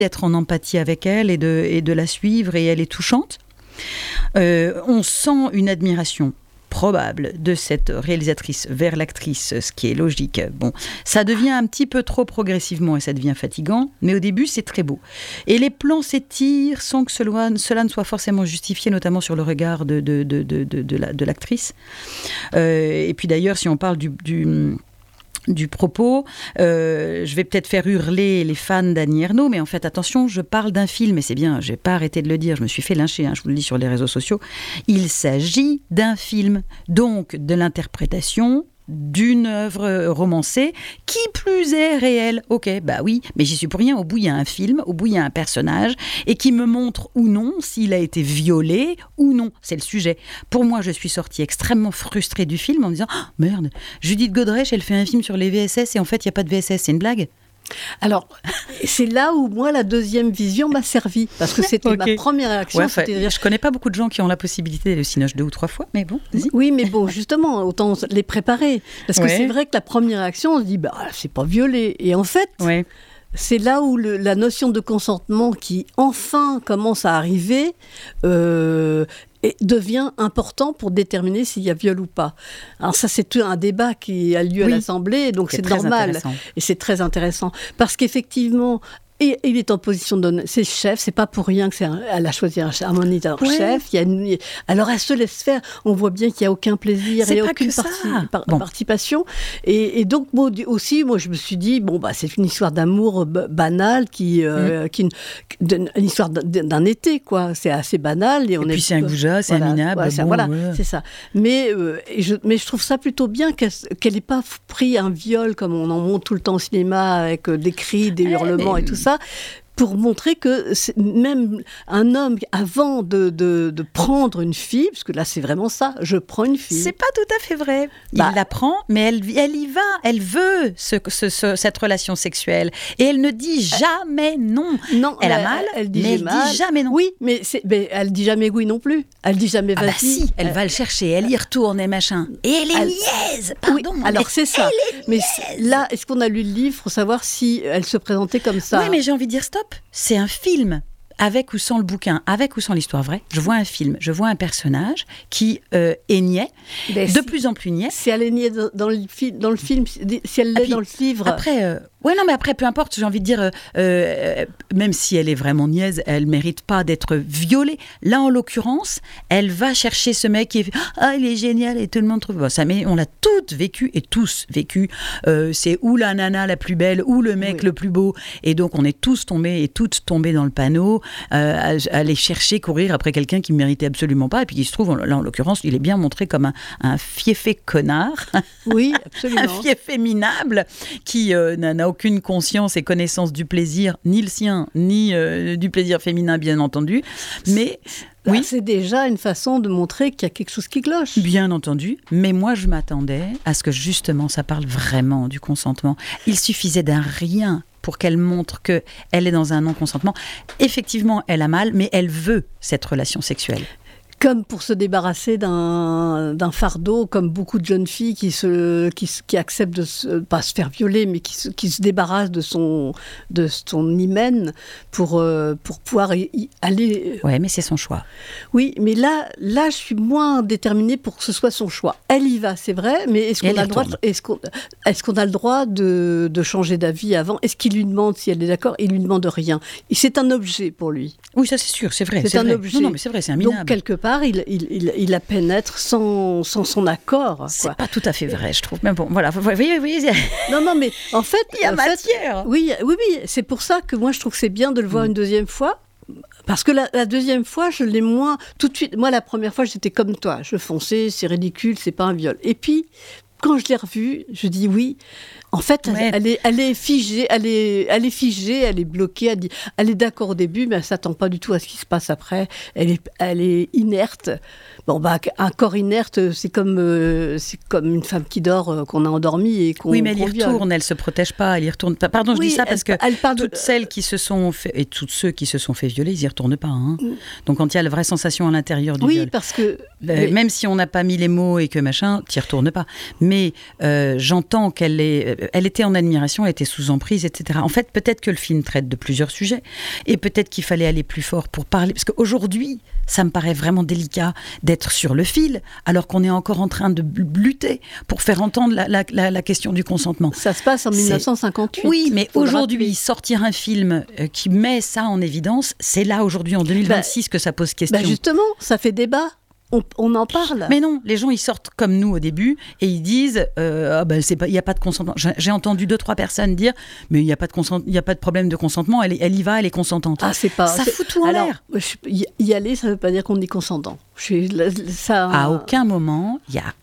d'être en empathie avec elle et de la suivre, et elle est touchante. On sent une admiration probable de cette réalisatrice vers l'actrice, ce qui est logique. Bon, ça devient un petit peu trop progressivement et ça devient fatigant, mais au début c'est très beau. Et les plans s'étirent sans que cela ne soit forcément justifié, notamment sur le regard de l'actrice. Et puis d'ailleurs, si on parle du propos, je vais peut-être faire hurler les fans d'Annie Ernaux, mais en fait, attention, je parle d'un film, et c'est bien, je n'ai pas arrêté de le dire, je me suis fait lyncher, je vous le dis sur les réseaux sociaux. Il s'agit d'un film, donc de l'interprétation d'une œuvre romancée, qui plus est réelle. Ok, bah oui, mais j'y suis pour rien. Au bout, il y a un film, au bout, il y a un personnage, et qui me montre ou non s'il a été violé ou non. C'est le sujet. Pour moi, je suis sortie extrêmement frustrée du film en me disant « Oh, merde, Judith Godrèche, elle fait un film sur les VSS et en fait, il n'y a pas de VSS, c'est une blague ?» Alors, c'est là où moi, la deuxième vision m'a servi, parce que c'était ma première réaction. Ouais, je connais pas beaucoup de gens qui ont la possibilité d'aller au Cinoche 2 ou 3 fois, mais bon, vas-y. Oui, mais bon, justement, autant les préparer. Parce que c'est vrai que la première réaction, on se dit, bah, c'est pas violé. Et en fait, c'est là où la notion de consentement qui, enfin, commence à arriver, et devient important pour déterminer s'il y a viol ou pas. Alors ça, c'est un débat qui a lieu à l'Assemblée, donc c'est normal. Et c'est très intéressant. Parce qu'effectivement, et il est en position de... C'est le chef, c'est pas pour rien qu'elle a choisi un moniteur-chef. Alors elle se laisse faire. On voit bien qu'il n'y a aucun plaisir, il n'y a aucune participation. Et donc, moi aussi, je me suis dit, bon, bah, c'est une histoire d'amour banale, une histoire d'un été, quoi. C'est assez banal. Et puis c'est un goujat, c'est un minable. C'est ça. Mais je trouve ça plutôt bien qu'elle n'ait pas pris un viol, comme on en montre tout le temps au cinéma, avec des cris, des hurlements et tout ça, pour montrer que même un homme, avant de prendre une fille, parce que là c'est vraiment ça, je prends une fille. C'est pas tout à fait vrai. Il la prend, mais elle y va. Elle veut cette relation sexuelle. Et elle ne dit jamais non. Non, elle a mal, mais elle dit jamais non. Oui, mais elle dit jamais oui non plus. Elle dit jamais vas-y. Ah bah si, elle va le chercher, elle y retourne et machin. Et elle est niaise, pardon. Oui, alors c'est ça. Mais là, est-ce qu'on a lu le livre pour savoir si elle se présentait comme ça? Oui, mais j'ai envie de dire stop. C'est un film, avec ou sans le bouquin, avec ou sans l'histoire vraie. Je vois un film, je vois un personnage qui est niais, de plus en plus niais. Si elle est niais dans le film, si elle l'est dans le livre... Après... mais après, peu importe, j'ai envie de dire, même si elle est vraiment niaise, elle ne mérite pas d'être violée. Là, en l'occurrence, elle va chercher ce mec qui est... Ah, il est génial et tout le monde trouve... Bon, ça, mais on l'a toutes vécu et tous vécu. C'est ou la nana la plus belle ou le mec le plus beau. Et donc, on est tous tombés et toutes tombées dans le panneau à aller chercher, courir après quelqu'un qui ne méritait absolument pas. Et puis, il se trouve, là, en l'occurrence, il est bien montré comme un fiefé connard. Oui, absolument. Un fiefé minable qui n'a aucune conscience et connaissance du plaisir, ni le sien, ni du plaisir féminin, bien entendu. Mais oui, c'est déjà une façon de montrer qu'il y a quelque chose qui cloche. Bien entendu, mais moi je m'attendais à ce que justement ça parle vraiment du consentement. Il suffisait d'un rien pour qu'elle montre qu'elle est dans un non-consentement. Effectivement, elle a mal, mais elle veut cette relation sexuelle. Comme pour se débarrasser d'un fardeau, comme beaucoup de jeunes filles qui acceptent de pas se faire violer, mais qui se débarrassent de son hymen pour pouvoir aller... Ouais, mais c'est son choix. Oui, mais là, je suis moins déterminée pour que ce soit son choix. Elle y va, c'est vrai, mais est-ce qu'on a le droit de changer d'avis avant? Est-ce qu'il lui demande si elle est d'accord? Il lui demande rien. Et c'est un objet pour lui. Oui, ça c'est sûr, c'est vrai. C'est un objet. Non, mais c'est vrai, c'est un minable. Donc, quelque part, il la pénètre sans son accord. C'est pas tout à fait vrai, je trouve. Mais bon, voilà. Vous voyez. Non, mais en fait... Il y a matière. Oui, c'est pour ça que moi, je trouve que c'est bien de le voir une deuxième fois. Parce que la deuxième fois, je l'ai moins... Tout de suite, moi, la première fois, j'étais comme toi. Je fonçais, c'est ridicule, c'est pas un viol. Et puis, quand je l'ai revue, je dis oui... En fait, elle est figée, elle est bloquée, elle est d'accord au début, mais elle ne s'attend pas du tout à ce qui se passe après. Elle est inerte. Bon, un corps inerte, c'est comme une femme qui dort, qu'on a endormie et qu'on Oui, mais elle y viole. retourne, elle ne se protège pas, elle y retourne pas. Pardon, je dis ça parce que celles qui se sont fait, et tous ceux qui se sont fait violer, ils n'y retournent pas. Hein. Donc, quand il y a la vraie sensation à l'intérieur du viol. Oui, parce que... Même si on n'a pas mis les mots et que machin, tu n'y retournes pas. Mais j'entends qu'elle est... elle était en admiration, elle était sous emprise, etc. En fait, peut-être que le film traite de plusieurs sujets et peut-être qu'il fallait aller plus fort pour parler. Parce qu'aujourd'hui, ça me paraît vraiment délicat d'être sur le fil alors qu'on est encore en train de lutter pour faire entendre la question du consentement. Ça se passe en 1958. Oui, mais aujourd'hui, sortir un film qui met ça en évidence, c'est là aujourd'hui en 2026 que ça pose question. Justement, ça fait débat. On en parle. Mais non, les gens ils sortent comme nous au début et ils disent il n'y a pas de consentement. J'ai entendu 2-3 personnes dire mais il n'y a pas de problème de consentement, elle y va, elle est consentante. Ah, ça fout tout en l'air. Y aller, ça ne veut pas dire qu'on est consentant. À aucun moment, il y a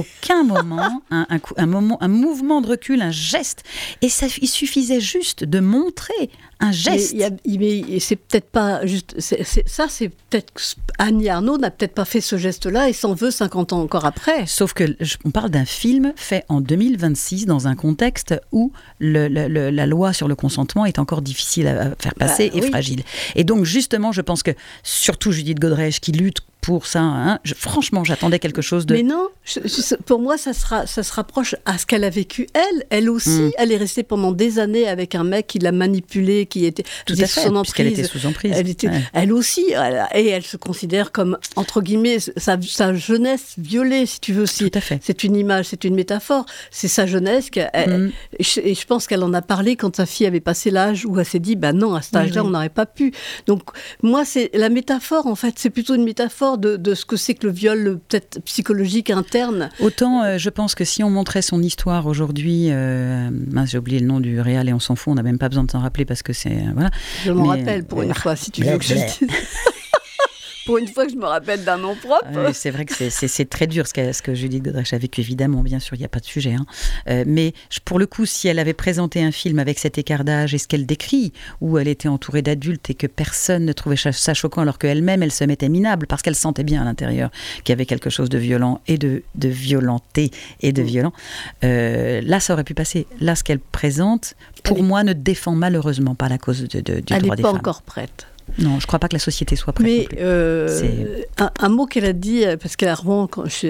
un mouvement de recul, un geste. Et il suffisait juste de montrer un geste. Mais c'est peut-être pas juste. C'est peut-être Annie Ernaux n'a peut-être pas fait ce geste-là et s'en veut 50 ans encore après. Sauf que on parle d'un film fait en 2026 dans un contexte où la loi sur le consentement est encore difficile à faire passer et fragile. Et donc justement, je pense que surtout Judith Godrèche qui lutte pour ça, franchement, j'attendais quelque chose de... Mais non, pour moi, ça se rapproche à ce qu'elle a vécu, elle aussi. Elle est restée pendant des années avec un mec qui l'a manipulée, qui était tout à fait, puisqu'elle était sous emprise. Elle aussi, et elle se considère comme, entre guillemets, sa jeunesse violée, si tu veux. Tout à fait. C'est une image, c'est une métaphore. C'est sa jeunesse. Et je pense qu'elle en a parlé quand sa fille avait passé l'âge où elle s'est dit, non, à cet âge-là, on n'aurait pas pu. Donc, moi, c'est la métaphore, en fait. C'est plutôt une métaphore de ce que c'est que le viol peut-être psychologique interne. Autant je pense que si on montrait son histoire aujourd'hui, j'ai oublié le nom du réal et on s'en fout, on n'a même pas besoin de s'en rappeler parce que c'est... voilà. Je m'en rappelle pour une fois, si tu veux que je dise. Pour une fois que je me rappelle d'un nom propre. C'est vrai que c'est très dur ce que Judith Godrèche a vécu, évidemment, bien sûr, il n'y a pas de sujet. Mais pour le coup, si elle avait présenté un film avec cet écart d'âge et ce qu'elle décrit, où elle était entourée d'adultes et que personne ne trouvait ça choquant, alors qu'elle-même, elle se mettait minable, parce qu'elle sentait bien à l'intérieur qu'il y avait quelque chose de violent et de violenté et de violent, là, ça aurait pu passer. Là, ce qu'elle présente, pour moi, ne défend malheureusement pas la cause du droit des femmes. Elle n'est pas encore prête. Non, je ne crois pas que la société soit prête. Mais un mot qu'elle a dit, parce qu'à Rouen,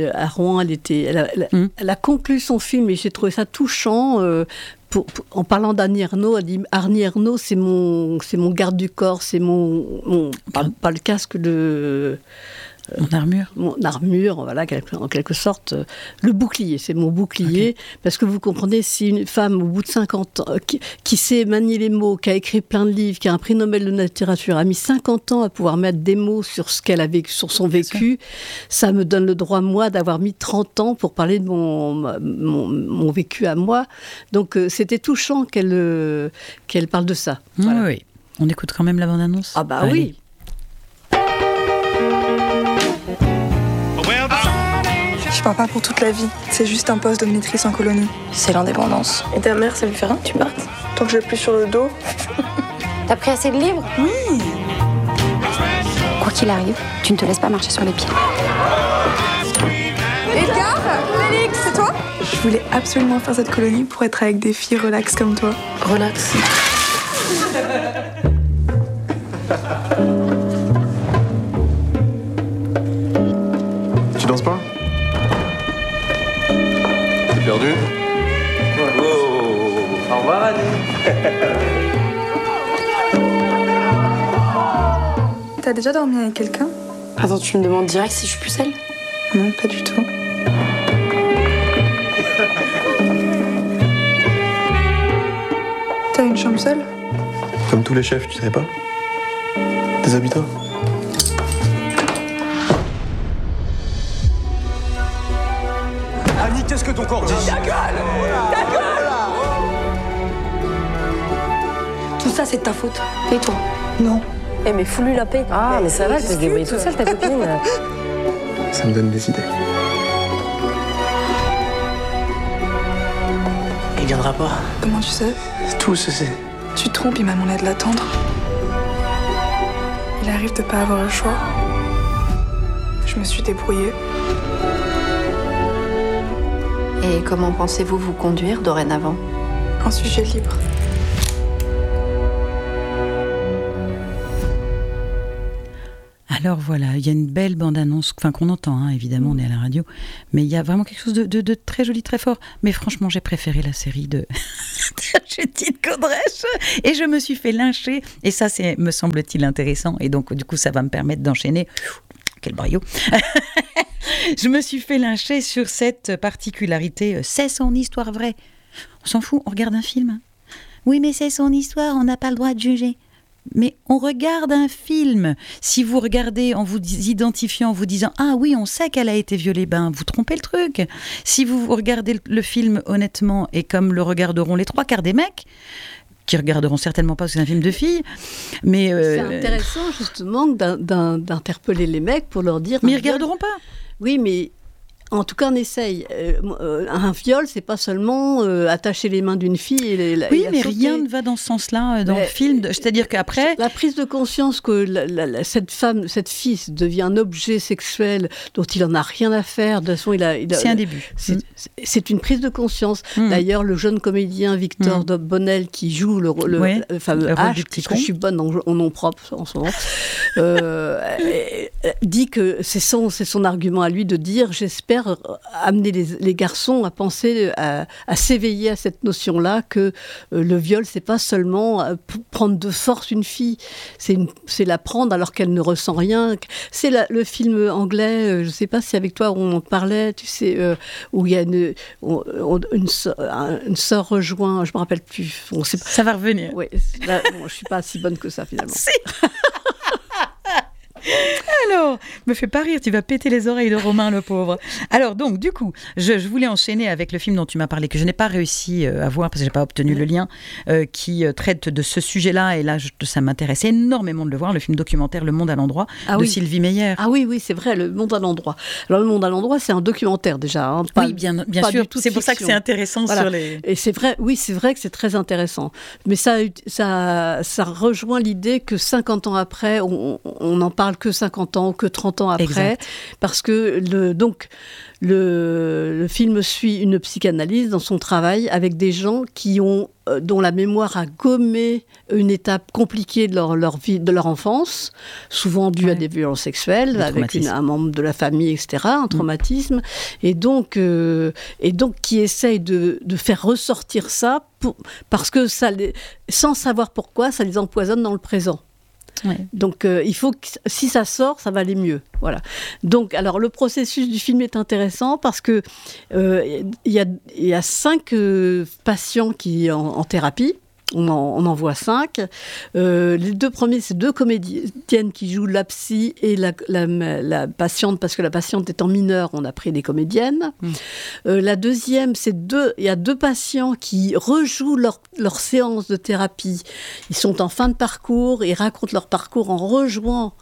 elle a conclu son film et j'ai trouvé ça touchant. En parlant d'Annie Ernaux, elle dit Annie Ernaux, c'est mon garde du corps, c'est pas le casque de... Mon armure, voilà, en quelque sorte, le bouclier, c'est mon bouclier, okay. Parce que vous comprenez, si une femme, au bout de 50 ans, qui sait manier les mots, qui a écrit plein de livres, qui a un prix Nobel de littérature, a mis 50 ans à pouvoir mettre des mots sur ce qu'elle a vécu, sur son vécu, ça me donne le droit, moi, d'avoir mis 30 ans pour parler de mon vécu à moi. Donc, c'était touchant qu'elle parle de ça. Voilà. Oui. On écoute quand même la bande-annonce ? Ah bah oui. Je pars pas pour toute la vie, c'est juste un poste de maîtrise en colonie. C'est l'indépendance. Et ta mère, ça lui fait rien que tu partes ? Tant que je l'ai plus sur le dos. T'as pris assez de livres ? Oui. Quoi qu'il arrive, tu ne te laisses pas marcher sur les pieds. Edgar ? Félix, c'est toi ? Je voulais absolument faire cette colonie pour être avec des filles relax comme toi. Relax. Tu danses pas ? T'es perdu ? Oh, au revoir Annie. T'as déjà dormi avec quelqu'un ? Attends, tu me demandes direct si je suis plus seule ? Non, pas du tout. T'as une chambre seule ? Comme tous les chefs, tu savais pas ? Déshabille-toi. Annie, qu'est-ce que ton corps dit ? Ta gueule ! Ta gueule ! Tout ça, c'est de ta faute. Et toi ? Non. Eh mais fous-lui la paix. Ah, mais ça va, elle peut se débrouiller toute seule, ta copine. Ça me donne des idées. Il viendra pas. Comment tu sais ? Tout se sait. Tu te trompes, il m'a demandé de l'attendre. Il arrive de pas avoir le choix. Je me suis débrouillée. Et comment pensez-vous vous conduire dorénavant ? Un sujet libre. Alors voilà, il y a une belle bande-annonce, qu'on entend, évidemment, on est à la radio, mais il y a vraiment quelque chose de très joli, très fort. Mais franchement, j'ai préféré la série de Judith Godrèche, et je me suis fait lyncher, et ça, c'est, me semble-t-il, intéressant, et donc, du coup, ça va me permettre d'enchaîner. Quel brio. Je me suis fait lyncher sur cette particularité, c'est son histoire vraie. On s'en fout, on regarde un film. Oui, mais c'est son histoire, on n'a pas le droit de juger. Mais on regarde un film. Si vous regardez en vous identifiant, en vous disant « Ah oui, on sait qu'elle a été violée », vous trompez le truc. Si vous regardez le film honnêtement, et comme le regarderont les 3/4 des mecs, qui regarderont certainement pas parce que c'est un film de filles, mais... C'est intéressant justement d'interpeller les mecs pour leur dire... Mais ils regarderont pas. Oui, mais... En tout cas, on essaye. Un viol, c'est pas seulement attacher les mains d'une fille et la oui, mais sauter. rien ne va dans ce sens-là dans le film. C'est-à-dire qu'après... La prise de conscience que cette fille devient un objet sexuel dont il en a rien à faire, de toute façon, c'est un début. C'est une prise de conscience. D'ailleurs, le jeune comédien Victor Bonnel, qui joue le fameux H, parce que je suis bonne en nom propre en ce moment, dit que c'est son argument à lui de dire « J'espère amener les garçons à penser, à s'éveiller à cette notion-là que le viol, c'est pas seulement prendre de force une fille, c'est la prendre alors qu'elle ne ressent rien. C'est le film anglais, je sais pas si avec toi on en parlait, tu sais, où il y a une sœur rejoint, je me rappelle plus. Bon, ça va revenir. Oui, je suis pas si bonne que ça finalement. Si. Alors, me fais pas rire, tu vas péter les oreilles de Romain, le pauvre. Alors donc, du coup, je voulais enchaîner avec le film dont tu m'as parlé, que je n'ai pas réussi à voir parce que j'ai pas obtenu le lien, qui traite de ce sujet-là, et là, ça m'intéresse énormément de le voir, le film documentaire Le Monde à l'endroit de Sylvie Meyer. Ah oui, c'est vrai, Le Monde à l'endroit. Alors, Le Monde à l'endroit, c'est un documentaire déjà. Oui, bien sûr, c'est pour ça que c'est intéressant sur les... Et c'est vrai que c'est très intéressant. Mais ça rejoint l'idée que 50 ans après, on en parle que 50 ans, que 30 ans après, exact. Parce que le film suit une psychanalyse dans son travail avec des gens dont la mémoire a gommé une étape compliquée de leur vie, de leur enfance, souvent due à des violences sexuelles, avec un membre de la famille, etc., un traumatisme, et donc qui essaye de faire ressortir ça, parce que sans savoir pourquoi, ça les empoisonne dans le présent. Ouais. Donc, il faut que si ça sort, ça va aller mieux. Voilà. Donc, alors, le processus du film est intéressant parce que y a 5 patients qui en thérapie. On en voit 5. Les 2 premiers, c'est 2 comédiennes qui jouent la psy et la patiente, parce que la patiente étant mineure, on a pris des comédiennes. La deuxième, il y a 2 patients qui rejouent leur séance de thérapie. Ils sont en fin de parcours, ils racontent leur parcours en rejouant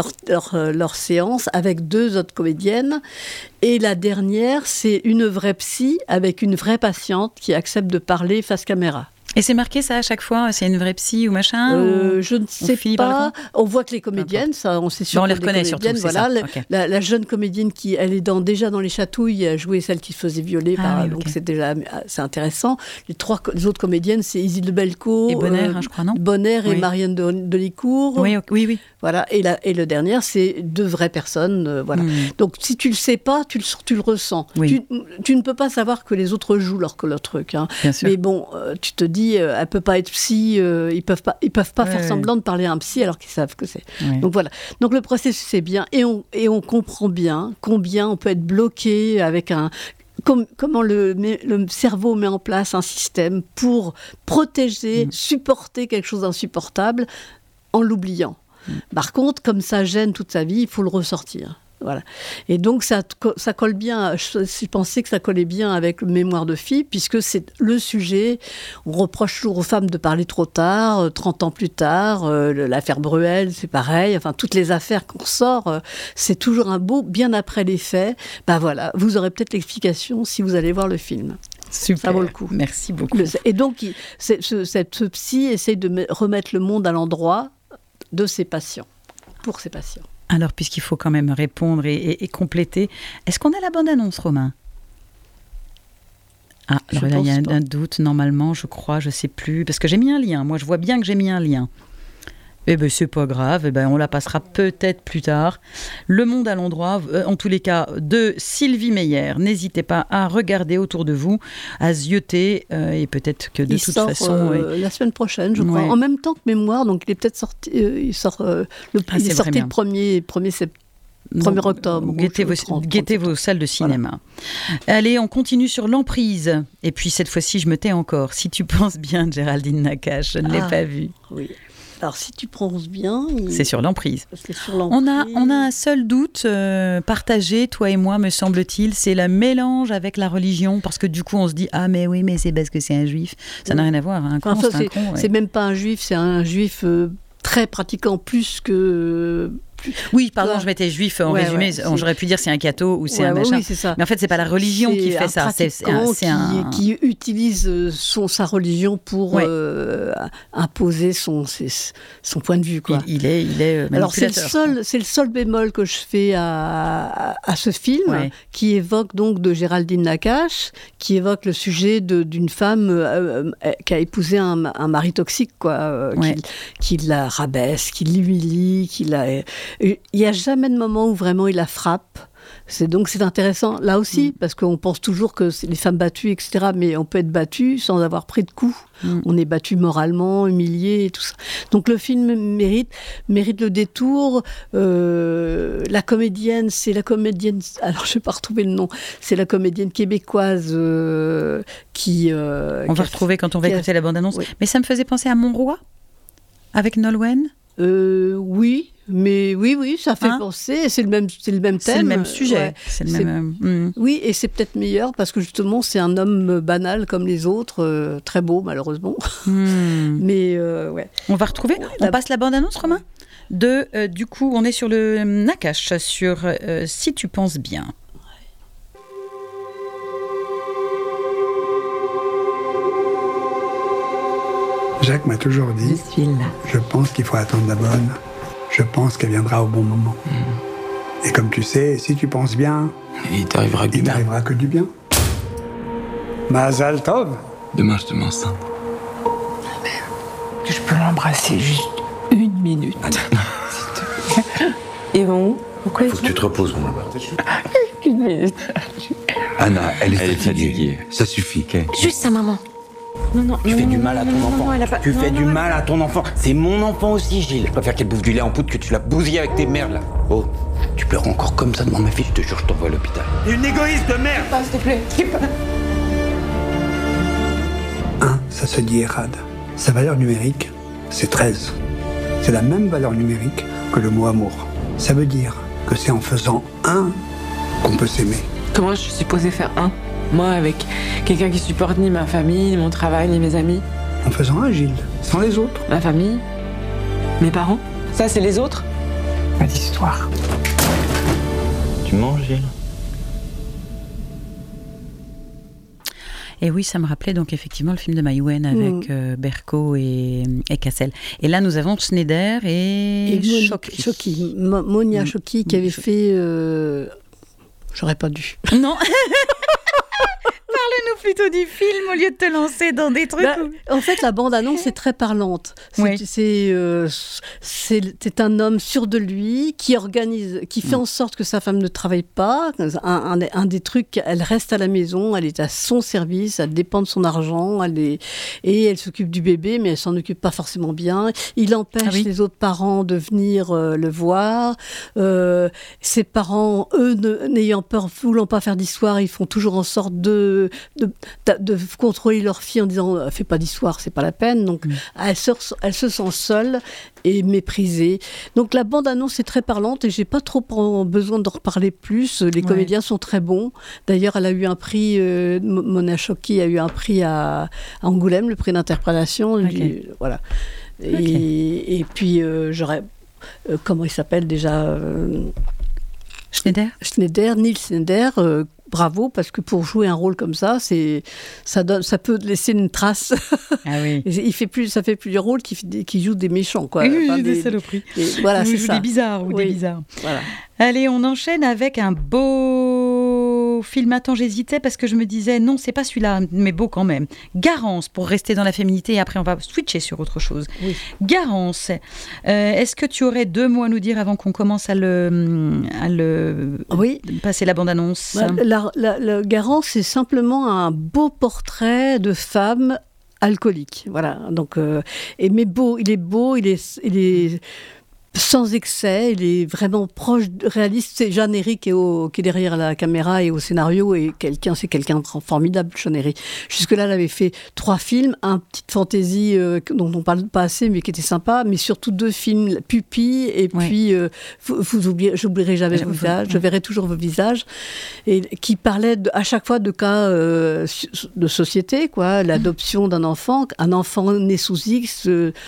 leur séance avec 2 autres comédiennes. Et la dernière, c'est une vraie psy avec une vraie patiente qui accepte de parler face caméra. Et c'est marqué ça à chaque fois? C'est une vraie psy ou machin Je ne sais pas. On voit que les comédiennes, ça, on sait sûr. On les reconnaît surtout, c'est voilà, ça. Okay. La jeune comédienne elle est déjà dans Les Chatouilles, a joué celle qui se faisait violer. Donc c'est intéressant. Les autres comédiennes, c'est Isilde Belco. Et Bonner, je crois, non? Bonner et Marianne Delicourt. Oui. Voilà. Et le dernier, c'est 2 vraies personnes. Voilà. Donc si tu le sais pas, tu le ressens. Oui. Tu ne peux pas savoir que les autres jouent leur truc. Hein. Bien sûr. Mais bon, tu te dis, elle peut pas être psy, ils peuvent pas faire semblant de parler à un psy alors qu'ils savent que c'est. Ouais. Donc voilà. Donc le processus c'est bien et on comprend bien combien on peut être bloqué avec comment le cerveau met en place un système pour protéger, supporter quelque chose d'insupportable en l'oubliant. Par contre, comme ça gêne toute sa vie, il faut le ressortir. Voilà. Et donc ça colle bien, je pensais que ça collait bien avec le Mémoire de fille, puisque c'est le sujet. On reproche toujours aux femmes de parler trop tard, 30 ans plus tard, l'affaire Bruel, c'est pareil, enfin toutes les affaires qu'on sort, c'est toujours un beau, bien après les faits, voilà, vous aurez peut-être l'explication si vous allez voir le film. Super. Ça vaut le coup. Merci beaucoup. Et donc, cette psy essaye de remettre le monde à l'endroit de ses patients, pour ses patients. Alors, puisqu'il faut quand même répondre et compléter, est-ce qu'on a la bande-annonce, Romain? Ah, alors là, il y a un doute, normalement, je crois, je ne sais plus, parce que j'ai mis un lien. Moi, je vois bien que j'ai mis un lien. Eh ben c'est pas grave, eh ben on la passera peut-être plus tard. Le monde à l'endroit, en tous les cas, de Sylvie Meyer. N'hésitez pas à regarder autour de vous, à zioter, et peut-être que de toute façon... la semaine prochaine, je crois. En même temps que Mémoire, donc il est peut-être sorti... il est sorti le 1er septembre. 1er octobre. Guettez vos salles de cinéma. Voilà. Allez, on continue sur L'Emprise. Et puis cette fois-ci, je me tais encore. Si tu penses bien, Géraldine Nakache, je ne l'ai pas vu. Oui. Alors, si tu penses bien... C'est sur L'Emprise. On a un seul doute partagé, toi et moi, me semble-t-il, c'est le mélange avec la religion, parce que du coup, on se dit « Ah, mais oui, mais c'est parce que c'est un juif. » Ça n'a rien à voir. Un con, c'est un con. C'est même pas un juif, c'est un juif très pratiquant, plus que... Oui, pardon, je mettais juif en résumé. J'aurais pu dire c'est un catho ou c'est un machin. Oui, c'est ça. Mais en fait, c'est pas la religion qui fait ça. C'est qui utilise sa religion pour imposer son point de vue, quoi. Il est manipulateur. Alors c'est le seul bémol que je fais à ce film, qui évoque donc de Géraldine Nakache, qui évoque le sujet d'une femme qui a épousé un mari toxique, quoi, qui la rabaisse, qui l'humilie, il n'y a jamais de moment où vraiment il la frappe. C'est intéressant, là aussi, parce qu'on pense toujours que c'est les femmes battues, etc., mais on peut être battu sans avoir pris de coups. On est battu moralement, humilié, et tout ça. Donc le film mérite le détour. La comédienne, alors je ne vais pas retrouver le nom, c'est la comédienne québécoise qui... on va retrouver quand on va écouter la bande-annonce. Oui. Mais ça me faisait penser à Monroy, avec Nolwenn. Oui, mais oui, ça fait penser. C'est le même thème. C'est le même sujet. Oui, et c'est peut-être meilleur parce que justement, c'est un homme banal comme les autres, très beau malheureusement. Mais on va retrouver. On passe la bande-annonce, Romain. Du coup, on est sur le Nakache, sur Si tu penses bien. Jacques m'a toujours dit, je pense qu'il faut attendre la bonne, je pense qu'elle viendra au bon moment. Et comme tu sais, si tu penses bien, il t'arrivera que du bien. Mazal Tov. Demain, je te mets enceinte. Je peux l'embrasser juste 1 minute. Ils vont où? Pourquoi faut que tu te reposes, mon amour. 1 minute. Anna, elle est fatiguée. Ça suffit. Juste ça, maman. Non, tu fais du mal à ton enfant. Tu fais du mal à ton enfant. C'est mon enfant aussi, Gilles. Je préfère qu'elle bouffe du lait en poudre que tu la bousilles avec tes merdes, là. Oh, tu pleures encore comme ça devant ma fille, je te jure, je t'envoie à l'hôpital. Une égoïste de merde. S'il te plaît. 1, ça se dit Erad. Sa valeur numérique, c'est 13. C'est la même valeur numérique que le mot amour. Ça veut dire que c'est en faisant 1 qu'on peut s'aimer. Comment je suis supposée faire 1 ? Moi, avec quelqu'un qui supporte ni ma famille, ni mon travail, ni mes amis. En faisant 1, Gilles, sans les autres. Ma famille, mes parents, ça c'est les autres. Pas d'histoire. Tu manges, Gilles ? Et oui, ça me rappelait donc effectivement le film de Maïwenn avec Berko et Cassel. Et là, nous avons Schneider et Chokhi. Monia Chokhi qui avait fait... J'aurais pas dû. Non. Parle-nous plutôt du film au lieu de te lancer dans des trucs. En fait, la bande-annonce est très parlante. C'est un homme sûr de lui qui organise, qui fait en sorte que sa femme ne travaille pas. Un des trucs, elle reste à la maison, elle est à son service, elle dépend de son argent, et elle s'occupe du bébé, mais elle s'en occupe pas forcément bien. Il empêche les autres parents de venir le voir. Ses parents, eux, voulant pas faire d'histoire, ils font toujours en sorte de contrôler leur fille en disant fais pas d'histoire, c'est pas la peine. Donc elle se sent seule et méprisée. Donc la bande-annonce est très parlante et j'ai pas trop besoin d'en reparler plus. Les comédiens sont très bons. D'ailleurs, elle a eu un prix, Monia Chokhi a eu un prix à Angoulême, le prix d'interprétation. Voilà. Et puis j'aurais comment il s'appelle déjà Nils Schneider, bravo, parce que pour jouer un rôle comme ça, ça peut laisser une trace. Ah oui. Ça fait plusieurs rôles qui jouent des méchants, quoi. Des saloperies. Voilà, c'est ça. Des bizarres des bizarres. Voilà. Allez, on enchaîne avec un beau au film. Attends, j'hésitais parce que je me disais, non, c'est pas celui-là, mais beau quand même. Garance, pour rester dans la féminité, et après on va switcher sur autre chose. Oui. Garance, est-ce que tu aurais 2 mots à nous dire avant qu'on commence à passer la bande-annonce? Le Garance, c'est simplement un beau portrait de femme alcoolique. Voilà. Donc, mais beau, il est sans excès, il est vraiment proche, réaliste. C'est Jeanne Herry qui est derrière la caméra et au scénario, et c'est quelqu'un de formidable, Jeanne Herry. Jusque-là, elle avait fait 3 films, un petite fantaisie dont on parle pas assez, mais qui était sympa, mais surtout 2 films, Pupille, et puis J'oublierai jamais vos visages, Je verrai toujours vos visages, et qui parlait à chaque fois de cas de société, quoi, l'adoption d'un enfant, un enfant né sous X,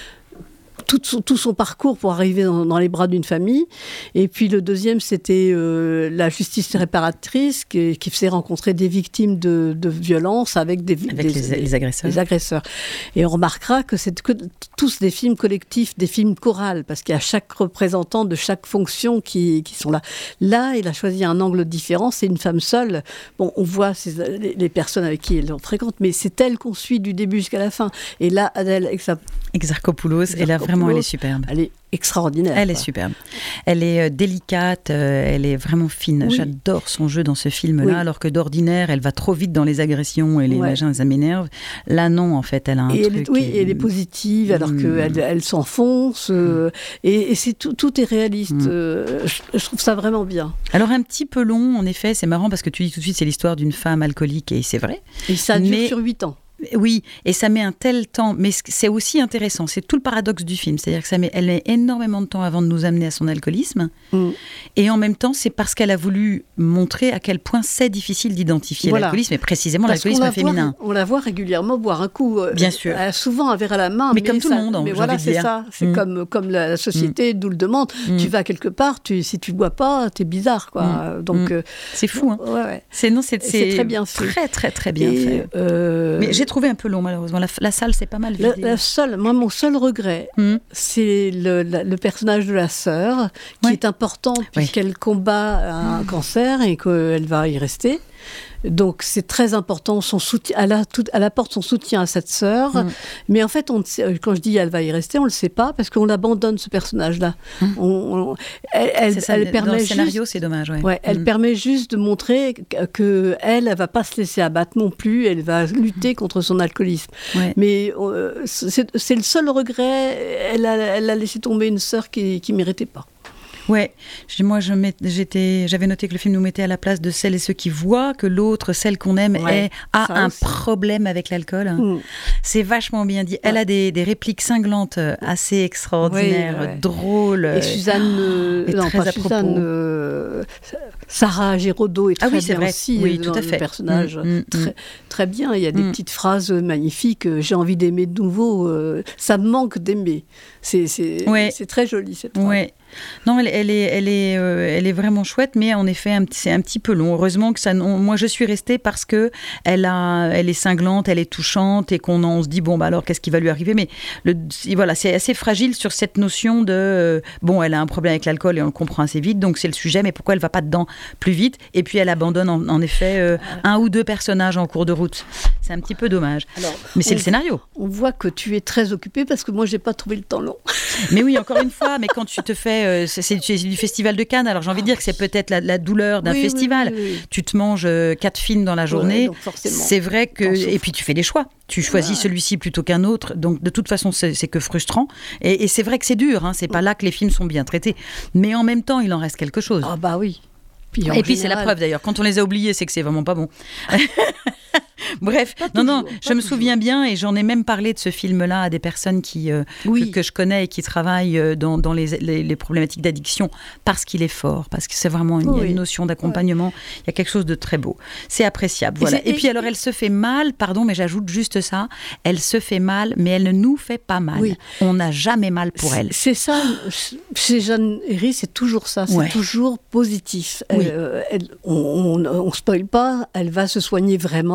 tout son parcours pour arriver dans les bras d'une famille. Et puis le deuxième, c'était la justice réparatrice qui faisait rencontrer des victimes de violences avec les agresseurs. Et on remarquera que c'est tous des films collectifs, des films chorales, parce qu'il y a chaque représentant de chaque fonction qui sont là. Là, il a choisi un angle différent, c'est une femme seule. Bon, on voit les personnes avec qui elle fréquente, mais c'est elle qu'on suit du début jusqu'à la fin. Et là, Adèle Exarchopoulos, et là vraiment elle est superbe. Elle est extraordinaire. Elle est superbe. Elle est délicate, elle est vraiment fine. Oui. J'adore son jeu dans ce film-là, alors que d'ordinaire, elle va trop vite dans les agressions et les machins, ça m'énerve. Là, non, en fait, elle a un truc... elle est positive, alors qu'elle s'enfonce, et tout est réaliste. Je trouve ça vraiment bien. Alors, un petit peu long, en effet, c'est marrant, parce que tu dis tout de suite, c'est l'histoire d'une femme alcoolique, et c'est vrai. Et ça dure sur 8 ans. Oui, et ça met un tel temps, mais c'est aussi intéressant, c'est tout le paradoxe du film, c'est-à-dire que elle met énormément de temps avant de nous amener à son alcoolisme, et en même temps, c'est parce qu'elle a voulu montrer à quel point c'est difficile d'identifier l'alcoolisme, et précisément l'alcoolisme féminin. On la voit régulièrement boire un coup, bien sûr. Souvent un verre à la main. Mais comme tout le monde, mais voilà, c'est ça, c'est comme la société nous le demande, tu vas quelque part, si tu bois pas, t'es bizarre, quoi. Donc, c'est fou, hein. C'est très bien fait. Très, très, très bien fait. Mais j'ai trouvé un peu long, malheureusement. La salle, c'est pas mal vidée. Mon seul regret, c'est le personnage de la sœur, qui est important puisqu'elle combat un cancer et qu'elle va y rester. Donc c'est très important, son soutien, elle apporte son soutien à cette sœur, mais en fait, quand je dis elle va y rester, on le sait pas, parce qu'on abandonne ce personnage-là. Elle permet dans le scénario, c'est dommage. Elle permet juste de montrer qu'elle va pas se laisser abattre non plus, elle va lutter contre son alcoolisme. Mais c'est le seul regret, elle a laissé tomber une sœur qui méritait pas. Ouais, moi j'avais noté que le film nous mettait à la place de celles et ceux qui voient que l'autre, celle qu'on aime, a un problème avec l'alcool. C'est vachement bien dit. Elle a des répliques cinglantes assez extraordinaires, drôles. Et Suzanne, Sarah Géraudot est très bien aussi dans le personnage. Très, très bien. Il y a des petites phrases magnifiques. J'ai envie d'aimer de nouveau. Ça me manque d'aimer. C'est très joli cette phrase. Ouais. Non, elle est vraiment chouette, mais en effet, c'est un petit peu long. Heureusement que moi, je suis restée parce que elle est cinglante, elle est touchante, et on se dit bon, bah alors qu'est-ce qui va lui arriver ? Mais voilà, c'est assez fragile sur cette notion de elle a un problème avec l'alcool et on le comprend assez vite, donc c'est le sujet. Mais pourquoi elle va pas dedans plus vite ? Et puis elle abandonne en effet un ou deux personnages en cours de route. C'est un petit peu dommage. Mais c'est le scénario. On voit que tu es très occupée parce que moi, j'ai pas trouvé le temps long. Mais oui, encore une fois, mais quand tu te fais c'est du Festival de Cannes, alors j'ai envie de dire que c'est peut-être la douleur d'un festival. Oui. Tu te manges 4 films dans la journée, c'est vrai que... Et puis tu fais des choix. Tu choisis celui-ci plutôt qu'un autre, donc de toute façon c'est que frustrant. Et c'est vrai que c'est dur, hein, c'est pas là que les films sont bien traités. Mais en même temps, il en reste quelque chose. Ah bah oui. Puis c'est la preuve d'ailleurs, quand on les a oubliés, c'est que c'est vraiment pas bon. Bref, je me souviens bien, et j'en ai même parlé de ce film-là à des personnes que je connais et qui travaillent dans les problématiques d'addiction, parce qu'il est fort, parce que c'est vraiment il y a une notion d'accompagnement, il y a quelque chose de très beau. C'est appréciable, voilà. Et puis alors, elle se fait mal, pardon, mais j'ajoute juste ça, elle se fait mal, mais elle ne nous fait pas mal. Oui. On n'a jamais mal pour elle. C'est ça, chez Jeanne Herry, c'est toujours ça, c'est toujours positif. On ne spoil pas, elle va se soigner vraiment.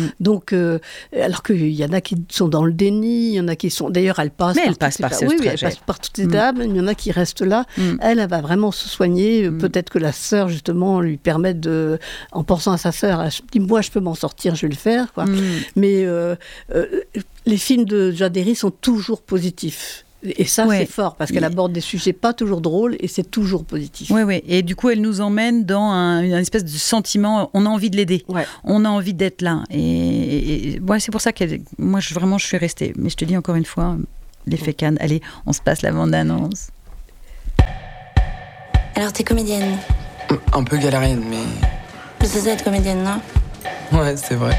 Donc, alors qu'il y en a qui sont dans le déni, il y en a qui sont... D'ailleurs, elle passe par toutes ces étapes, il y en a qui restent là. Elle va vraiment se soigner. Peut-être que la sœur, justement, lui permet de... En pensant à sa sœur, elle se dit, moi, je peux m'en sortir, je vais le faire. Quoi. Mais les films de Jade Hary sont toujours positifs. Et ça, c'est fort, parce qu'elle aborde des sujets pas toujours drôles, et c'est toujours positif. Oui. Et du coup, elle nous emmène dans une espèce de sentiment, on a envie de l'aider, on a envie d'être là. Et c'est pour ça que moi, je suis restée. Mais je te dis encore une fois, l'effet Cannes. Allez, on se passe la bande-annonce. Alors, t'es comédienne? Un peu galérienne, mais... C'est ça, être comédienne, non? Ouais, c'est vrai.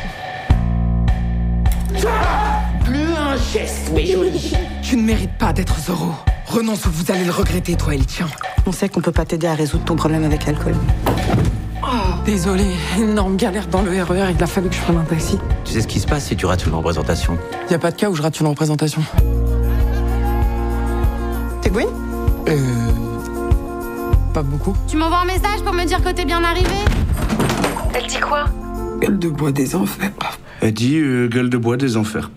Plus un geste, mais joli. Tu ne mérites pas d'être Zorro. Renonce ou vous allez le regretter, toi et le tien. On sait qu'on peut pas t'aider à résoudre ton problème avec l'alcool. Oh, désolé, énorme galère dans le RER, il a fallu que je prenne un taxi. Tu sais ce qui se passe si tu rates une représentation? Y a pas de cas où je rate une représentation. T'es Gwyn? Pas beaucoup. Tu m'envoies un message pour me dire que t'es bien arrivé? Elle dit quoi? Gueule de bois des enfers. Elle dit gueule de bois des enfers.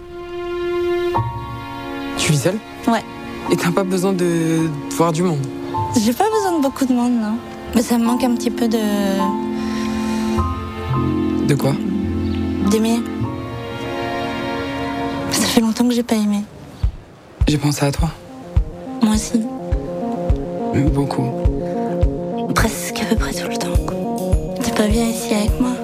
Tu vis seule? Ouais. Et t'as pas besoin de voir du monde? J'ai pas besoin de beaucoup de monde, non. Mais ça me manque un petit peu de... De quoi? D'aimer. Ça fait longtemps que j'ai pas aimé. J'ai pensé à toi. Moi aussi. Beaucoup. Presque à peu près tout le temps. T'es pas bien ici avec moi?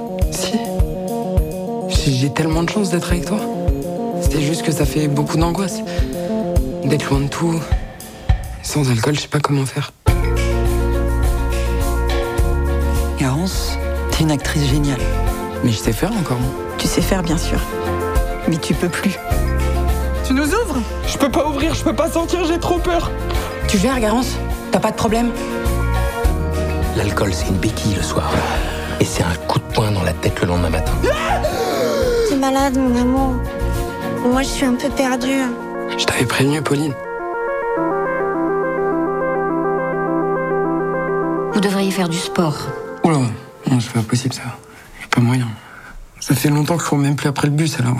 Si. J'ai tellement de chance d'être avec toi. C'est juste que ça fait beaucoup d'angoisse. D'être loin de tout. Sans alcool, je sais pas comment faire. Garance, t'es une actrice géniale. Mais je sais faire encore, moi. Tu sais faire, bien sûr. Mais tu peux plus. Tu nous ouvres? Je peux pas ouvrir, je peux pas sortir, j'ai trop peur. Tu gères, Garance? T'as pas de problème? L'alcool, c'est une béquille le soir. Et c'est un coup de poing dans la tête le lendemain matin. T'es malade, mon amour. Moi, je suis un peu perdue. Je t'avais prévenu, Pauline. Vous devriez faire du sport. Oula, non, c'est pas possible, ça. J'ai pas moyen. Ça fait longtemps que je cours même plus après le bus, alors...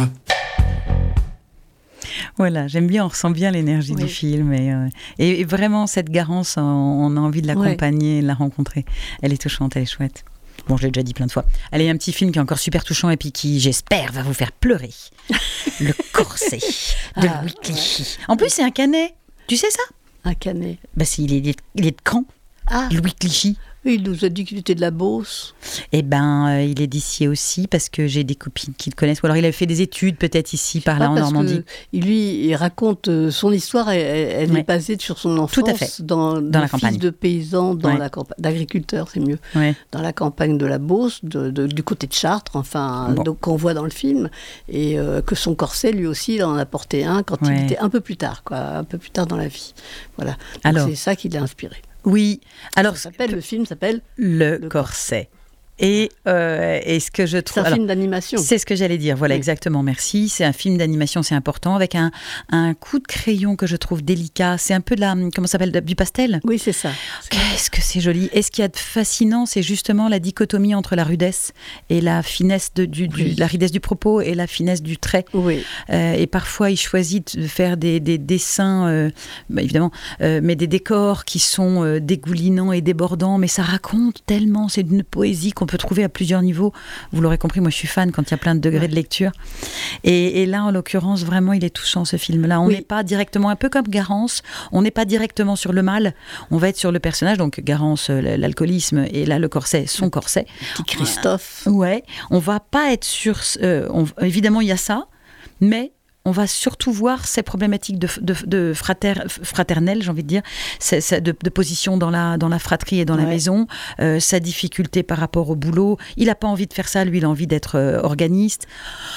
Voilà, j'aime bien, on ressent bien l'énergie du film. Et vraiment, cette Garance, on a envie de l'accompagner, de la rencontrer. Elle est touchante, elle est chouette. Bon, je l'ai déjà dit plein de fois. Allez, un petit film qui est encore super touchant et puis qui, j'espère, va vous faire pleurer. Le Corset de Louis Clichy. En plus, c'est un Canet. Tu sais ça? Un Canet. Il est de Caen. Louis Clichy. Il nous a dit qu'il était de la Beauce. Eh ben, il est d'ici aussi parce que j'ai des copines qui le connaissent. Ou alors il a fait des études peut-être ici, par là, en Normandie. Il raconte son histoire, elle est basée sur son enfance. Tout à fait. Dans la campagne. Fils de paysan, d'agriculteur, c'est mieux. Ouais. Dans la campagne de la Beauce, du côté de Chartres, donc qu'on voit dans le film. Et que son corset, lui aussi, il en a porté un quand il était un peu plus tard dans la vie. Voilà. Donc c'est ça qui l'a inspiré. Oui, alors le film s'appelle Le Corset. Et ce que je trouve... C'est un film d'animation. C'est ce que j'allais dire, voilà, exactement, merci. C'est un film d'animation, c'est important, avec un coup de crayon que je trouve délicat. C'est un peu de comment ça s'appelle, du pastel? Oui, c'est ça. Qu'est-ce que c'est joli. Et ce qu'il y a de fascinant, c'est justement la dichotomie entre la rudesse et la finesse la rudesse du propos et la finesse du trait. Oui. Et parfois, il choisit de faire des dessins, évidemment, mais des décors qui sont dégoulinants et débordants, mais ça raconte tellement, c'est d'une poésie qu'on peut trouver à plusieurs niveaux. Vous l'aurez compris, moi je suis fan quand il y a plein de degrés de lecture. Et là, en l'occurrence, vraiment, il est touchant ce film-là. On n'est pas directement, un peu comme Garance, on n'est pas directement sur le mal, on va être sur le personnage. Donc Garance, l'alcoolisme, et là le corset, son corset. Petit Christophe. Ouais, on va pas être sur... évidemment, il y a ça, mais... on va surtout voir ces problématiques de fraternelle, j'ai envie de dire, de position dans la fratrie et dans la maison, sa difficulté par rapport au boulot. Il n'a pas envie de faire ça, lui, il a envie d'être organiste.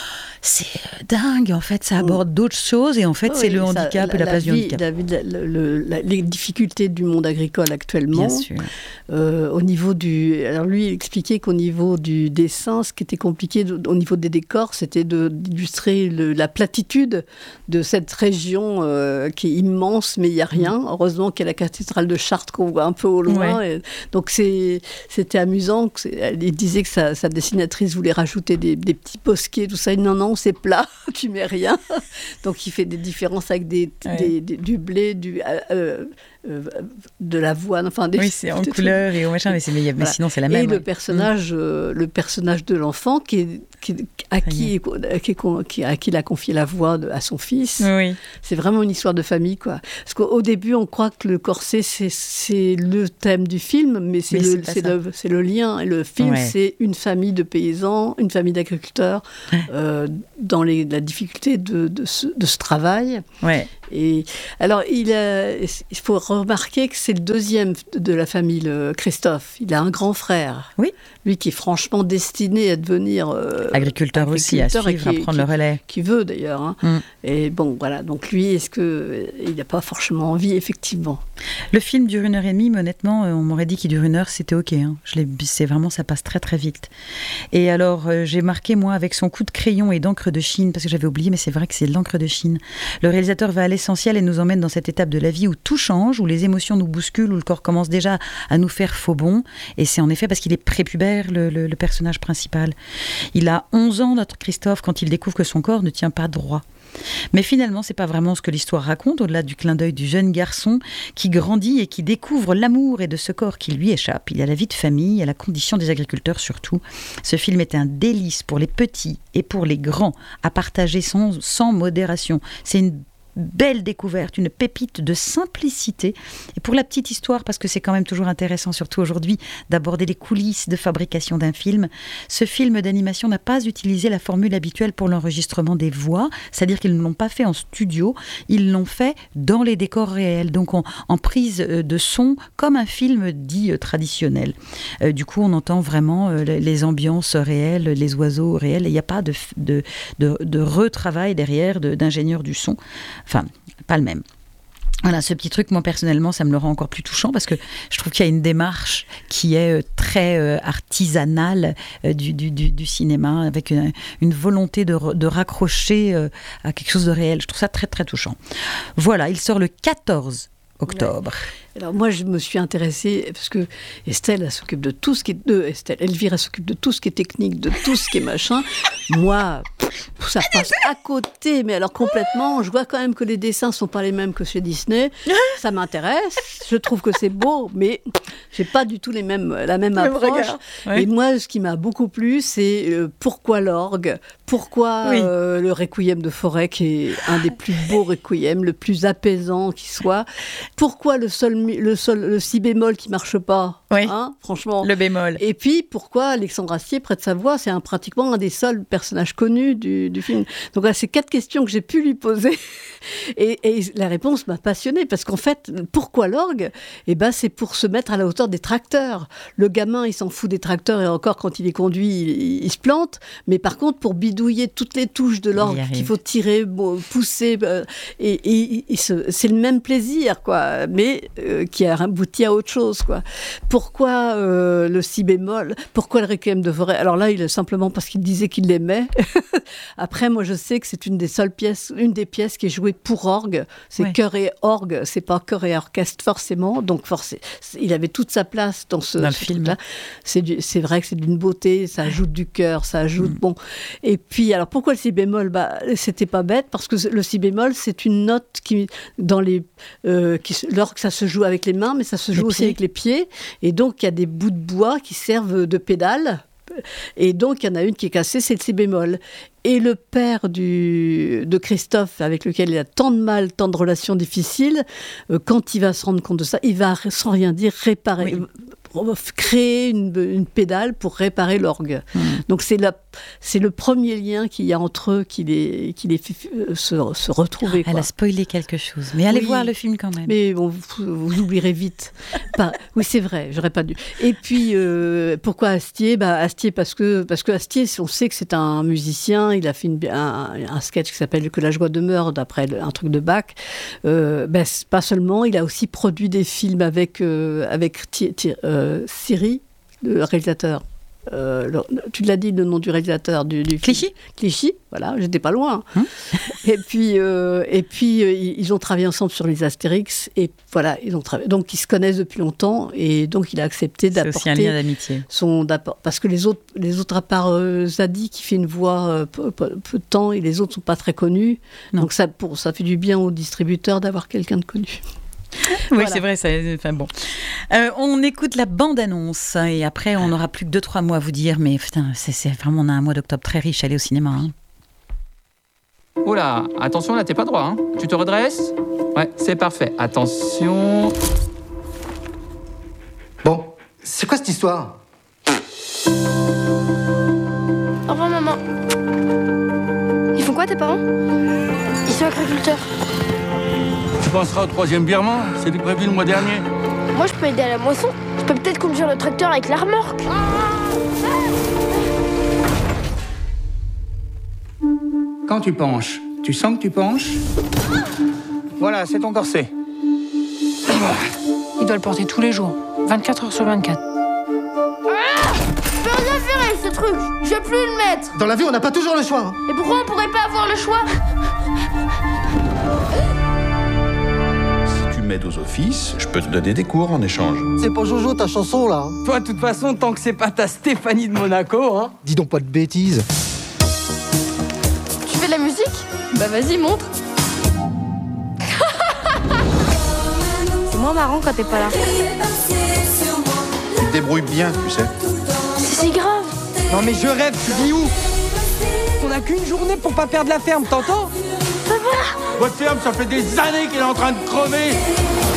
c'est dingue, en fait, ça aborde d'autres choses, et en fait, c'est le handicap et la place du handicap. Les difficultés du monde agricole actuellement. Bien sûr. Au niveau alors lui, il expliquait qu'au niveau du dessin, ce qui était compliqué au niveau des décors, c'était d'illustrer la platitude de cette région qui est immense, mais il n'y a rien. Heureusement qu'il y a la cathédrale de Chartres qu'on voit un peu au loin. Ouais. Donc c'était amusant. Il disait que sa dessinatrice voulait rajouter des petits bosquets, tout ça. Non, c'est plat, tu mets rien. Donc il fait des différences avec du blé, de l'avoine, enfin oui, c'est en couleur et au machin, mais sinon c'est la même. Et le personnage de l'enfant à qui il a confié la voix à son fils. Oui. C'est vraiment une histoire de famille, quoi. Parce qu'au début, on croit que le corset c'est le thème du film, mais c'est le lien. Et le film, c'est une famille de paysans, une famille d'agriculteurs dans la difficulté de ce travail. Ouais. Et alors, il faut remarquer que c'est le deuxième de la famille, Christophe. Il a un grand frère. Oui. Lui qui est franchement destiné à devenir agriculteur aussi, à suivre, à prendre le relais. Qui veut d'ailleurs. Hein. Et bon, voilà. Donc lui, est-ce qu'il n'a pas forcément envie, effectivement? Le film dure 1h30, mais honnêtement, on m'aurait dit qu'il dure 1 heure, c'était ok. Hein. C'est vraiment, ça passe très très vite. Et alors, j'ai marqué, moi, avec son coup de crayon et d'encre de Chine, parce que j'avais oublié, mais c'est vrai que c'est de l'encre de Chine. Le réalisateur va à l'essentiel et nous emmène dans cette étape de la vie où tout change, où les émotions nous bousculent, où le corps commence déjà à nous faire faux bond. Et c'est en effet parce qu'il est prépubère, le personnage principal. Il a 11 ans, notre Christophe, quand il découvre que son corps ne tient pas droit. Mais finalement, c'est pas vraiment ce que l'histoire raconte, au-delà du clin d'œil du jeune garçon qui grandit et qui découvre l'amour et de ce corps qui lui échappe. Il y a la vie de famille, il y a la condition des agriculteurs surtout. Ce film est un délice pour les petits et pour les grands, à partager sans modération. C'est une belle découverte, une pépite de simplicité. Et pour la petite histoire, parce que c'est quand même toujours intéressant, surtout aujourd'hui, d'aborder les coulisses de fabrication d'un film, ce film d'animation n'a pas utilisé la formule habituelle pour l'enregistrement des voix, c'est-à-dire qu'ils ne l'ont pas fait en studio, ils l'ont fait dans les décors réels, donc en prise de son, comme un film dit traditionnel. Du coup, on entend vraiment les ambiances réelles, les oiseaux réels, et il n'y a pas de retravail derrière d'ingénieur du son. Enfin, pas le même. Voilà, ce petit truc, moi personnellement, ça me le rend encore plus touchant parce que je trouve qu'il y a une démarche qui est très artisanale du cinéma, avec une volonté de raccrocher à quelque chose de réel. Je trouve ça très très touchant. Voilà, il sort le 14 octobre. Ouais. Alors moi, je me suis intéressée, parce que Estelle, elle s'occupe de tout ce qui est... Elvire, elle s'occupe de tout ce qui est technique, de tout ce qui est machin. Moi, ça passe à côté, mais alors complètement. Je vois quand même que les dessins ne sont pas les mêmes que chez Disney. Ça m'intéresse, je trouve que c'est beau, mais je n'ai pas du tout la même approche. Ouais. Et moi, ce qui m'a beaucoup plu, c'est pourquoi l'orgue, pourquoi le Requiem de Fauré, qui est un des plus beaux requiem, le plus apaisant qui soit. Pourquoi le si bémol qui marche pas, hein, franchement. Le bémol. Et puis pourquoi Alexandre Astier prête sa voix, c'est pratiquement un des seuls personnages connus du film. Donc là, c'est 4 questions que j'ai pu lui poser, et la réponse m'a passionnée, parce qu'en fait, pourquoi l'orgue ? Eh ben, c'est pour se mettre à la hauteur des tracteurs. Le gamin, il s'en fout des tracteurs, et encore quand il est conduit, il se plante. Mais par contre, pour bidouiller toutes les touches de l'orgue qu'il faut tirer, pousser, c'est le même plaisir, quoi. Mais qui a abouti à autre chose, quoi. Pourquoi le si bémol ? Pourquoi le Requiem de Fauré ? Alors là, il est simplement parce qu'il disait qu'il l'aimait. Après, moi, je sais que c'est une des pièces qui est jouée pour orgue. C'est chœur et orgue, c'est pas chœur et orchestre forcément. Donc, il avait toute sa place dans ce film-là. C'est vrai que c'est d'une beauté, ça ajoute du cœur, ça ajoute bon. Et puis, alors pourquoi le si bémol ? C'était pas bête, parce que le si bémol, c'est une note qui dans l'orgue, ça se joue avec les mains, mais ça se joue aussi avec les pieds. Et donc, il y a des bouts de bois qui servent de pédales. Et donc, il y en a une qui est cassée, c'est le si bémol. Et le père de Christophe, avec lequel il a tant de mal, tant de relations difficiles, quand il va se rendre compte de ça, il va, sans rien dire, créer une pédale pour réparer l'orgue. Donc c'est le premier lien qu'il y a entre eux qui les fait se retrouver. Elle a spoilé quelque chose, mais allez voir le film quand même. Mais bon, vous oublierez vite. Oui, c'est vrai, j'aurais pas dû. Et puis, pourquoi Astier ? Astier parce que Astier, on sait que c'est un musicien, il a fait un sketch qui s'appelle « Que la joie demeure » d'après un truc de Bach. Pas seulement, il a aussi produit des films avec Siri, le réalisateur. Tu l'as dit, le nom du réalisateur du Clichy, voilà, j'étais pas loin. Et puis ils ont travaillé ensemble sur les Astérix, et voilà, donc ils se connaissent depuis longtemps, et donc il a accepté d'apporter. C'est aussi un lien d'amitié. Parce que les autres à part Zadie qui fait une voix peu de temps, et les autres sont pas très connus. Non. Donc ça fait du bien aux distributeurs d'avoir quelqu'un de connu. Oui, voilà. C'est vrai. Bon. On écoute la bande-annonce et après, on n'aura plus que 2-3 mois à vous dire. Mais putain, c'est vraiment, on a un mois d'octobre très riche. Allez au cinéma. Hein. Oula, attention, là, t'es pas droit. Hein. Tu te redresses ? Ouais, c'est parfait. Attention. Bon, c'est quoi cette histoire ? Au revoir, maman. Ils font quoi, tes parents ? Ils sont agriculteurs. Tu penseras au 3e virement, c'était prévu le mois dernier. Moi, je peux aider à la moisson. Je peux peut-être conduire le tracteur avec la remorque. Quand tu penches, tu sens que tu penches ? Voilà, c'est ton corset. Il doit le porter tous les jours, 24 heures sur 24. Je peux rien faire avec ce truc. Je vais plus le mettre. Dans la vie, on n'a pas toujours le choix. Hein. Et pourquoi on pourrait pas avoir le choix ? M'aide aux offices, je peux te donner des cours en échange. C'est pas Jojo ta chanson là. Toi, de toute façon, tant que c'est pas ta Stéphanie de Monaco, hein. Dis donc pas de bêtises. Tu fais de la musique ? Bah vas-y, montre. C'est moins marrant quand t'es pas là. Tu te débrouilles bien, tu sais. C'est si grave. Non mais je rêve, tu vis où ? On a qu'une journée pour pas perdre la ferme, t'entends ? Ça va ? Votre ferme, ça fait des années qu'elle est en train de crever.